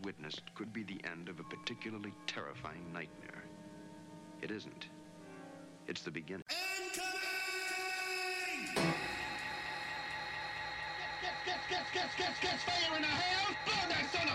witnessed could be the end of a particularly terrifying nightmare. It isn't. It's the beginning. Incoming! Fire in the house! Blow that son of